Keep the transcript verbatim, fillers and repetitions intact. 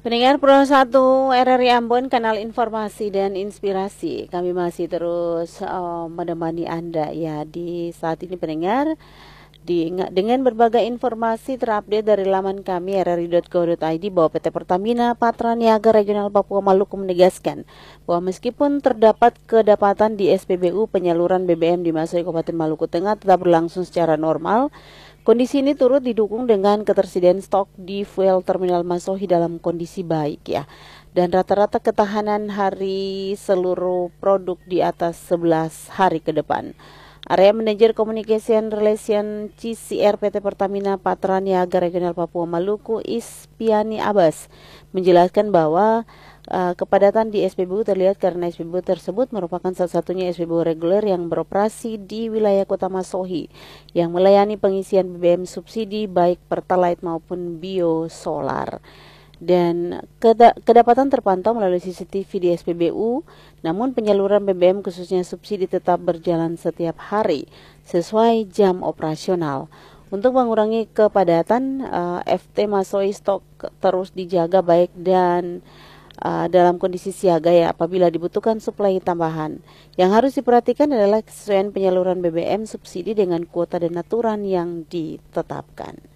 Pendengar Pro satu R R I Ambon, kanal informasi dan inspirasi. Kami masih terus uh, menemani Anda ya di saat ini pendengar di, dengan berbagai informasi terupdate dari laman kami r r i dot co dot i d bahwa P T Pertamina Patraniaga Regional Papua Maluku menegaskan bahwa meskipun terdapat kedapatan di S P B U, penyaluran B B M di Masohi Kabupaten Maluku Tengah tetap berlangsung secara normal. Kondisi ini turut didukung dengan ketersediaan stok di fuel terminal Masohi dalam kondisi baik ya. Dan rata-rata ketahanan hari seluruh produk di atas sebelas hari ke depan. Area Manager Communication Relation C C R P T Pertamina Patraniaga Regional Papua Maluku Ispiani Abbas menjelaskan bahwa uh, kepadatan di S P B U terlihat karena S P B U tersebut merupakan satu-satunya S P B U reguler yang beroperasi di wilayah Kota Masohi yang melayani pengisian B B M subsidi baik Pertalite maupun biosolar. Dan kedapatan terpantau melalui C C T V di S P B U, namun penyaluran B B M khususnya subsidi tetap berjalan setiap hari sesuai jam operasional. Untuk mengurangi kepadatan, uh, F T Masohi stok terus dijaga baik dan uh, dalam kondisi siaga ya apabila dibutuhkan suplai tambahan. Yang harus diperhatikan adalah kesesuaian penyaluran B B M subsidi dengan kuota dan aturan yang ditetapkan.